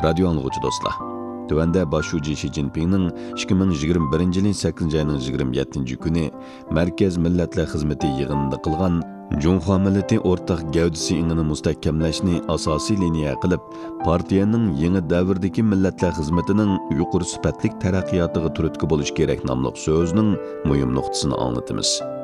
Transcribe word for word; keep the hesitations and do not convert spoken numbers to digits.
Radio anlıqçı dostlar. Tövəndə başçı Xi Jinpingning ikki ming yigirma birinchi yilning sakkizinchi ayning yigirma yettinchi kuni Markaz Millatlar Xizmati yig'inida qilgan Junxo millati o'rtaq gavdisi ingini mustahkamlashni asosiy liniya qilib, partiyaning yangi davrdagi millatlar xizmatining yuqori sifatli taraqqiyotiga turtki bo'lish kerak nomli so'zning muhim nuqtasini anglatamiz.